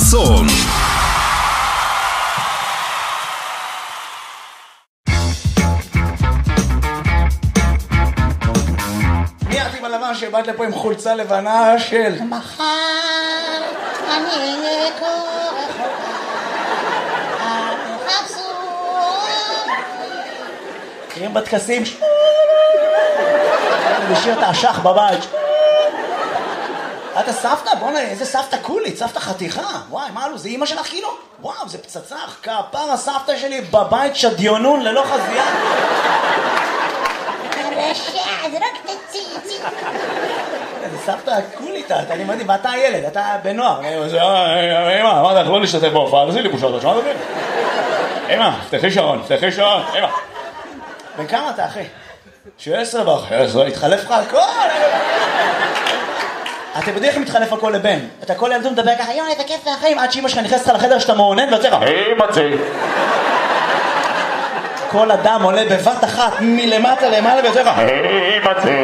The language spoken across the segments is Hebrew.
חסון. מי האחים הלבן שבאת לפה עם חולצה לבנה של מחר אני אהיה כה רחוקה, אל תחפשו מכירים בטקסים לשיר את האשך בבית. אתה סבתא? בוא'נה, איזה סבתא קולית, סבתא חתיכה. וואי, מה לו, זה אמא שלך כאילו? וואו, זה פצצה, כפר הסבתא שלי בבית שדיונון ללא חזייה. רשע, זה רק תציצי. זה סבתא קולית, אני מדהים, ואתה הילד, אתה בנוער. אמא, אמרת לך לא להשתתף בהופעה, תעשי לי בושות, את שמעת אותי? אמא, פתחי שעון, אמא. בן כמה אתה, אחי? 16 וחצי, התחלף לך הכל. אתם יודעים איך מתחלף הכל לבן? אתה כל ילדות מדבר ככה, יואי, איזה כיף מהחיים, עד שאמא שלך נכנסת לך לחדר שאתה מעונן ויוצא לך, מצא. כל אדם עולה בבת אחת מלמטה למעלה ויוצא לך, מצא.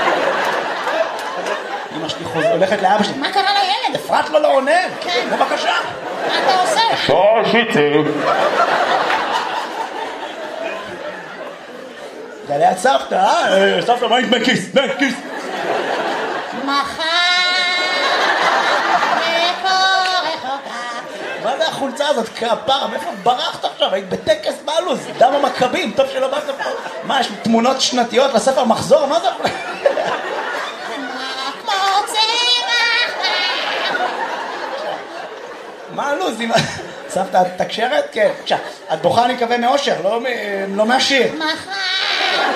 אמא שלי הולכת לאבא שלי, מה קרה לילד? אפרת לו לא עונן. כן. בבקשה. מה אתה עושה? שושיצי. זה ליד סבתא, סבתא, מה עם דמי כיס? מחר כה רחוקה. מה זה החולצה הזאת? כפרה, מאיפה ברחת עכשיו? היית בטקס בלוז, דם המכבים, טוב שלא באת פה. מה, יש תמונות שנתיות לספר מחזור? מה זה? כמו צמח. מה הלוז? סבתא, את תקשרת? כן. עכשיו, את בוכה אני מקווה מאושר, לא מהשיר. מחר